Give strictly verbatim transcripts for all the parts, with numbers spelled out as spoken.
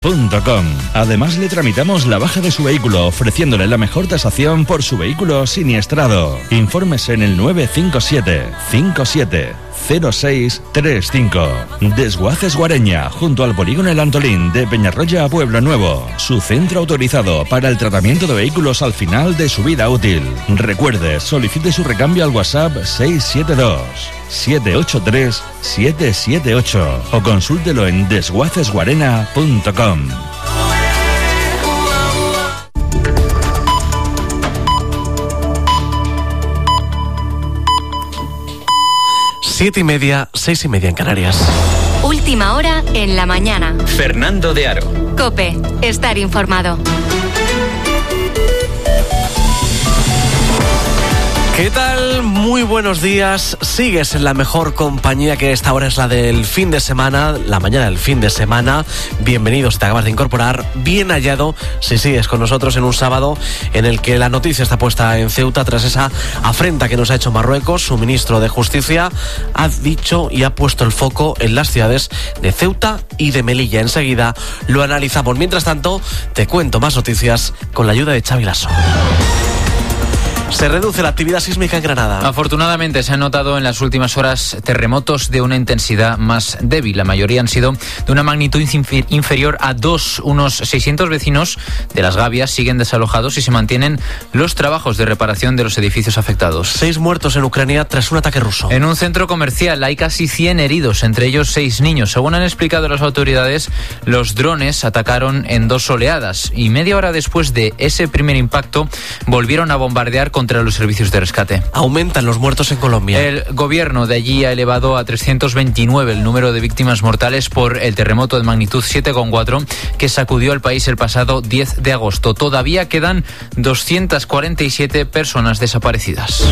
punto com. Además, le tramitamos la baja de su vehículo, ofreciéndole la mejor tasación por su vehículo siniestrado. Informes en el nueve cinco siete cinco siete cero seis tres cinco. Desguaces Guareña, junto al polígono El Antolín de Peñarroya a Pueblo Nuevo. Su centro autorizado para el tratamiento de vehículos al final de su vida útil. Recuerde, solicite su recambio al WhatsApp seis siete dos siete ocho tres siete siete ocho o consúltelo en desguaces guarena punto com. Siete y media, seis y media en Canarias. Última hora en la mañana. Fernando de Aro. COPE, estar informado. ¿Qué tal? Muy buenos días. Sigues en la mejor compañía, que esta hora es la del fin de semana, la mañana del fin de semana. Bienvenidos, te acabas de incorporar, bien hallado si sigues con nosotros en un sábado en el que la noticia está puesta en Ceuta tras esa afrenta que nos ha hecho Marruecos. Su ministro de Justicia ha dicho y ha puesto el foco en las ciudades de Ceuta y de Melilla. Enseguida lo analizamos. Mientras tanto, te cuento más noticias con la ayuda de Xavi Lasso. Se reduce la actividad sísmica en Granada. Afortunadamente se han notado en las últimas horas terremotos de una intensidad más débil. La mayoría han sido de una magnitud inferior a dos. Unos seiscientos vecinos de Las Gavias siguen desalojados y se mantienen los trabajos de reparación de los edificios afectados. Seis muertos en Ucrania tras un ataque ruso. En un centro comercial hay casi cien heridos, entre ellos seis niños. Según han explicado las autoridades, los drones atacaron en dos oleadas y media hora después de ese primer impacto volvieron a bombardear con contra los servicios de rescate. Aumentan los muertos en Colombia. El gobierno de allí ha elevado a trescientos veintinueve el número de víctimas mortales por el terremoto de magnitud siete coma cuatro que sacudió al país el pasado diez de agosto. Todavía quedan doscientas cuarenta y siete personas desaparecidas.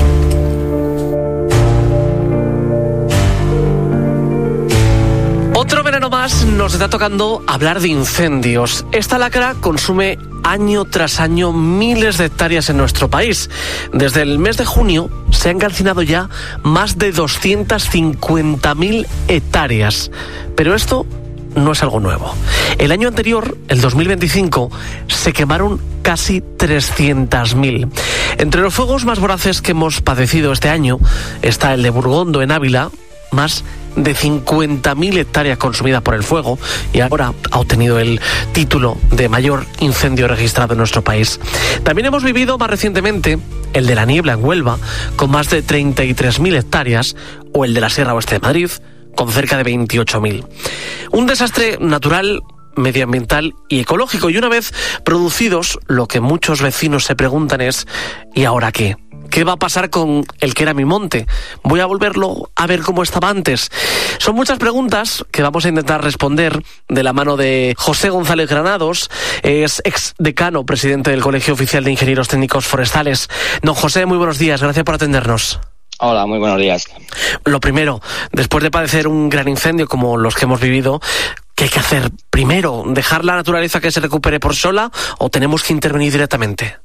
Otro verano más nos está tocando hablar de incendios. Esta lacra consume año tras año miles de hectáreas en nuestro país. Desde el mes de junio se han calcinado ya más de doscientas cincuenta mil hectáreas. Pero esto no es algo nuevo. El año anterior, el dos mil veinticinco, se quemaron casi trescientas mil. Entre los fuegos más voraces que hemos padecido este año está el de Burgondo en Ávila, más de cincuenta mil hectáreas consumidas por el fuego, y ahora ha obtenido el título de mayor incendio registrado en nuestro país. También hemos vivido más recientemente el de la Niebla en Huelva, con más de treinta y tres mil hectáreas, o el de la Sierra Oeste de Madrid, con cerca de veintiocho mil. Un desastre natural, medioambiental y ecológico, y una vez producidos, lo que muchos vecinos se preguntan es: ¿y ahora qué? ¿Qué va a pasar con el que era mi monte? ¿Voy a volverlo a ver cómo estaba antes? Son muchas preguntas que vamos a intentar responder de la mano de José González Granados. Es ex decano, presidente del Colegio Oficial de Ingenieros Técnicos Forestales. Don José, muy buenos días, gracias por atendernos. Hola, muy buenos días. Lo primero, después de padecer un gran incendio como los que hemos vivido, ¿qué hay que hacer? Primero, ¿dejar la naturaleza que se recupere por sola o tenemos que intervenir directamente?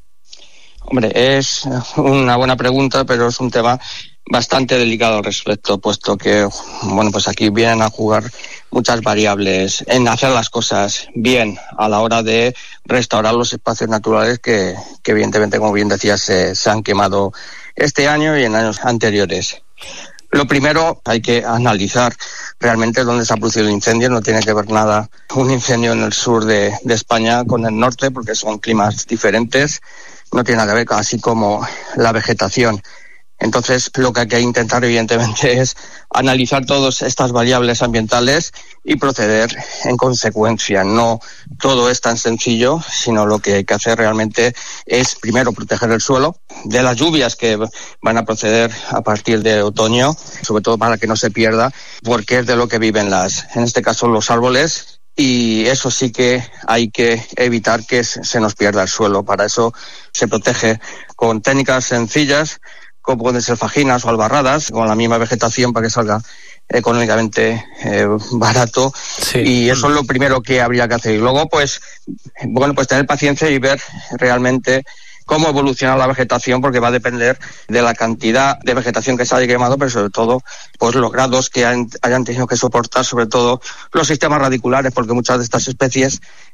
Hombre, es una buena pregunta, pero es un tema bastante delicado al respecto, puesto que, bueno, pues aquí vienen a jugar muchas variables en hacer las cosas bien a la hora de restaurar los espacios naturales que, que evidentemente, como bien decías, se, se han quemado este año y en años anteriores. Lo primero, hay que analizar realmente dónde se ha producido el incendio. No tiene que ver nada un incendio en el sur de, de España con el norte, porque son climas diferentes. No tiene nada que ver, así como la vegetación. Entonces, lo que hay que intentar, evidentemente, es analizar todas estas variables ambientales y proceder en consecuencia. No todo es tan sencillo, sino lo que hay que hacer realmente es, primero, proteger el suelo de las lluvias que van a proceder a partir de otoño, sobre todo para que no se pierda, porque es de lo que viven las, en este caso, los árboles. Y eso sí que hay que evitar que se nos pierda el suelo. Para eso se protege con técnicas sencillas, como pueden ser fajinas o albarradas, con la misma vegetación para que salga económicamente eh, barato. Sí. Y eso es lo primero que habría que hacer. Y luego, pues, bueno, pues tener paciencia y ver realmente cómo evoluciona la vegetación, porque va a depender de la cantidad de vegetación que se haya quemado, pero sobre todo pues los grados que han, hayan tenido que soportar, sobre todo los sistemas radiculares, porque muchas de estas especies